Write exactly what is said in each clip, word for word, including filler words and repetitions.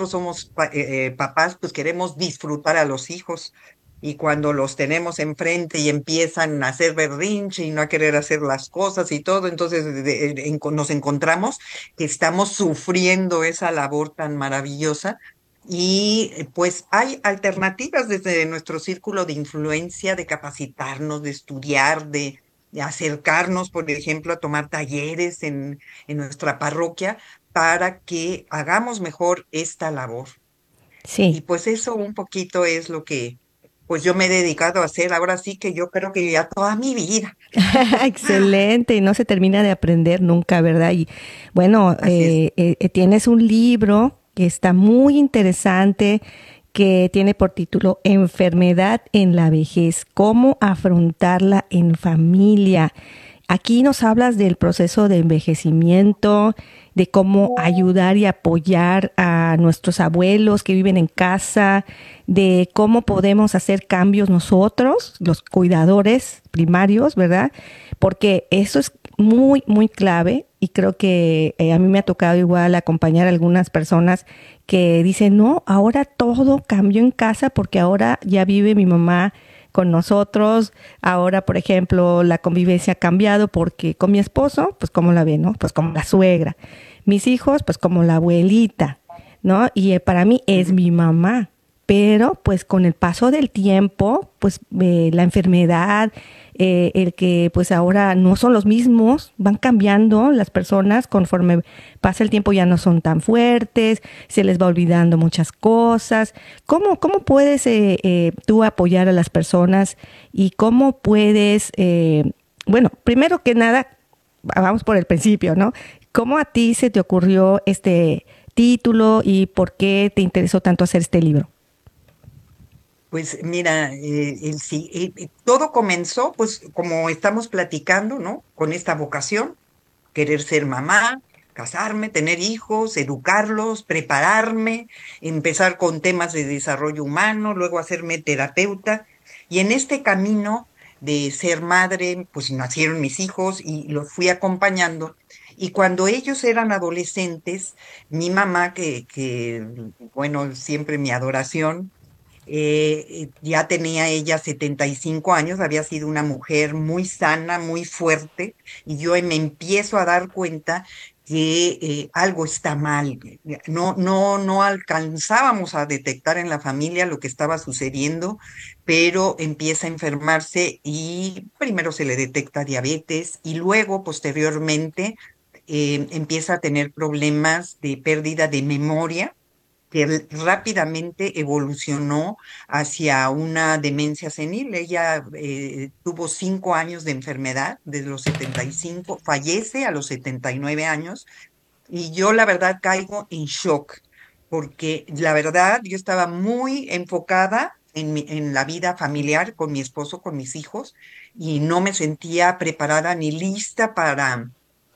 nosotros somos pa- eh, eh, papás, pues queremos disfrutar a los hijos. Y cuando los tenemos enfrente y empiezan a hacer berrinche y no a querer hacer las cosas y todo, entonces de- de- de- enco- nos encontramos que estamos sufriendo esa labor tan maravillosa. Y eh, pues hay alternativas desde nuestro círculo de influencia, de capacitarnos, de estudiar, de, de acercarnos, por ejemplo, a tomar talleres en, en nuestra parroquia para que hagamos mejor esta labor. Y Sí, pues eso un poquito es lo que pues yo me he dedicado a hacer. Ahora sí que yo creo que ya toda mi vida. excelente, y no se termina de aprender nunca, ¿verdad? Y bueno, Así es. eh, eh, eh, tienes un libro que está muy interesante, que tiene por título Enfermedad en la vejez, cómo afrontarla en familia. Aquí nos hablas del proceso de envejecimiento, de cómo ayudar y apoyar a nuestros abuelos que viven en casa, de cómo podemos hacer cambios nosotros, los cuidadores primarios, ¿verdad? Porque eso es muy, muy clave y creo que eh, a mí me ha tocado igual acompañar a algunas personas que dicen, no, ahora todo cambió en casa porque ahora ya vive mi mamá con nosotros. Ahora, por ejemplo, la convivencia ha cambiado porque con mi esposo, pues como la ve, ¿no? Pues como la suegra. Mis hijos, pues como la abuelita, ¿no? Y eh, para mí es Ujú. mi mamá. Pero pues con el paso del tiempo, pues eh, la enfermedad, eh, el que pues ahora no son los mismos, van cambiando las personas conforme pasa el tiempo, ya no son tan fuertes, se les va olvidando muchas cosas. ¿Cómo, cómo puedes eh, eh, tú apoyar a las personas y cómo puedes, eh, bueno, primero que nada, vamos por el principio, ¿no? ¿Cómo a ti se te ocurrió este título y por qué te interesó tanto hacer este libro? Pues mira, eh, el sí, eh, eh, todo comenzó, pues como estamos platicando, ¿no? Con esta vocación, querer ser mamá, casarme, tener hijos, educarlos, prepararme, empezar con temas de desarrollo humano, luego hacerme terapeuta. Y en este camino de ser madre, pues nacieron mis hijos y los fui acompañando. Y cuando ellos eran adolescentes, mi mamá, que, que bueno, siempre mi adoración, eh, eh, ya tenía ella setenta y cinco años, había sido una mujer muy sana, muy fuerte, y yo me empiezo a dar cuenta que eh, algo está mal. No, no, no alcanzábamos a detectar en la familia lo que estaba sucediendo, pero empieza a enfermarse y primero se le detecta diabetes y luego, posteriormente, eh, empieza a tener problemas de pérdida de memoria que r- rápidamente evolucionó hacia una demencia senil. Ella eh, tuvo cinco años de enfermedad desde los setenta y cinco, fallece a los setenta y nueve años y yo la verdad caigo en shock porque la verdad yo estaba muy enfocada en mi- en la vida familiar con mi esposo, con mis hijos y no me sentía preparada ni lista para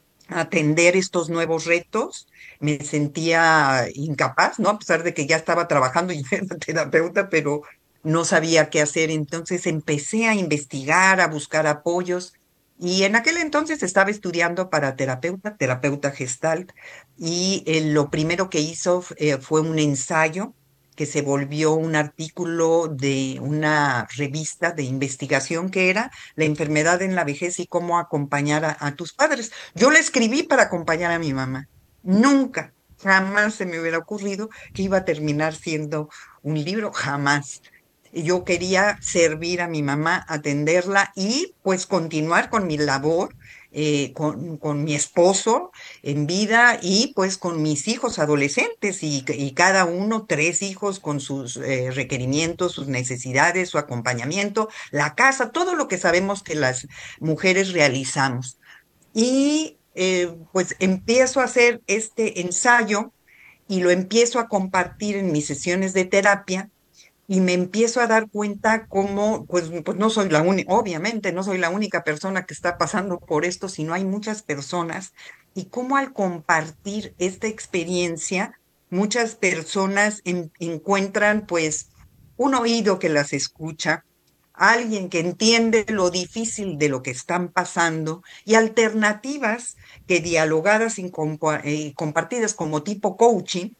atender estos nuevos retos. Me sentía incapaz, ¿no? A pesar de que ya estaba trabajando y era terapeuta, pero no sabía qué hacer. Entonces empecé a investigar, a buscar apoyos. Y en aquel entonces estaba estudiando para terapeuta, terapeuta Gestalt, y eh, lo primero que hizo eh, fue un ensayo que se volvió un artículo de una revista de investigación que era la enfermedad en la vejez y cómo acompañar a, a tus padres. Yo le escribí para acompañar a mi mamá. Nunca, jamás se me hubiera ocurrido que iba a terminar siendo un libro, jamás. Yo quería servir a mi mamá, atenderla y pues continuar con mi labor, eh, con, con mi esposo en vida y pues con mis hijos adolescentes y, y cada uno tres hijos con sus eh, requerimientos, sus necesidades, su acompañamiento, la casa, todo lo que sabemos que las mujeres realizamos. Y eh, pues empiezo a hacer este ensayo y lo empiezo a compartir en mis sesiones de terapia y me empiezo a dar cuenta cómo, pues, pues no soy la única, obviamente no soy la única persona que está pasando por esto, sino hay muchas personas y cómo al compartir esta experiencia, muchas personas en- encuentran pues un oído que las escucha, alguien que entiende lo difícil de lo que están pasando y alternativas que dialogadas y compa- eh, compartidas como tipo coaching